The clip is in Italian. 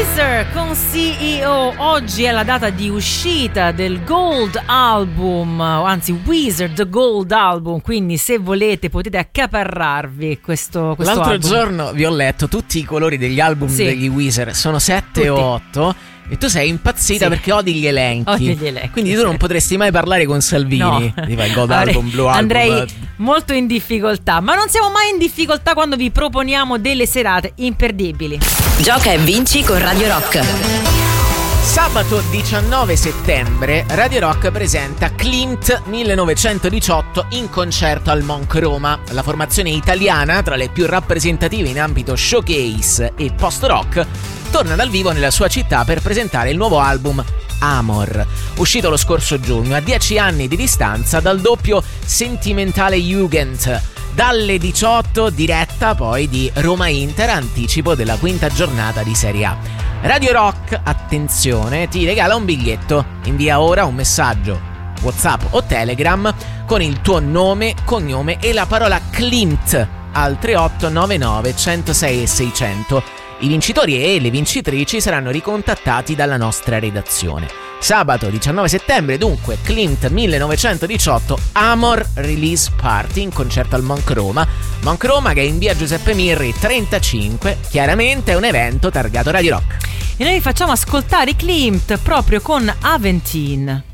Weezer con CEO. Oggi è la data di uscita del Gold Album, anzi Weezer The Gold Album, quindi se volete potete accaparrarvi questo L'altro album. giorno vi ho letto tutti i colori degli album degli Weezer, sono 7 o 8 e tu sei impazzita perché odi gli elenchi. Odio gli elenchi, quindi tu non potresti mai parlare con Salvini. No. Ti fai il Gold Album, Blue Album. Andrei molto in difficoltà, ma non siamo mai in difficoltà quando vi proponiamo delle serate imperdibili. Gioca e vinci con Radio Rock. Sabato 19 settembre Radio Rock presenta Klimt 1918 in concerto al Monk Roma. La formazione italiana, tra le più rappresentative in ambito showcase e post-rock, torna dal vivo nella sua città per presentare il nuovo album Amor, uscito lo scorso giugno, a 10 anni di distanza dal doppio sentimentale Jugend. Dalle 18 diretta poi di Roma-Inter, anticipo della quinta giornata di Serie A. Radio Rock, attenzione, ti regala un biglietto. Invia ora un messaggio WhatsApp o Telegram con il tuo nome, cognome e la parola Klimt al 3899 106 e 600. I vincitori e le vincitrici saranno ricontattati dalla nostra redazione. Sabato 19 settembre, dunque, Klimt 1918 Amor Release Party in concerto al Monk Roma. Monk Roma che è in via Giuseppe Mirri 35, chiaramente è un evento targato Radio Rock. E noi vi facciamo ascoltare i Klimt proprio con Aventin.